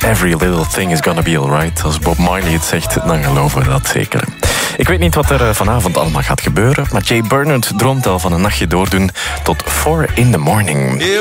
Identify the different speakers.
Speaker 1: Every little thing is gonna be alright. Als Bob Marley het zegt, dan geloven we dat zeker. Ik weet niet wat er vanavond allemaal gaat gebeuren, maar Jay Bernard droomt al van een nachtje doordoen tot 4 in the morning.